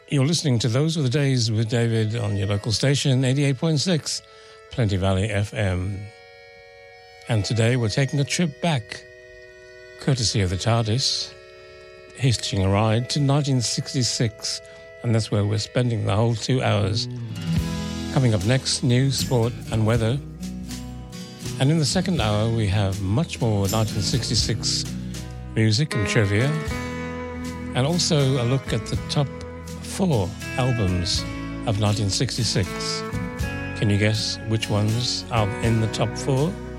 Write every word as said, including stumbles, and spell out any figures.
You're listening to Those Were the Days with David on your local station, eighty-eight point six, Plenty Valley F M. And today we're taking a trip back, courtesy of the TARDIS, hitching a ride to nineteen sixty-six, and that's where we're spending the whole two hours. Coming up next, news, sport and weather. And in the second hour, we have much more nineteen sixty-six music and trivia, and also a look at the top four albums of nineteen sixty-six. Can you guess which ones are in the top four?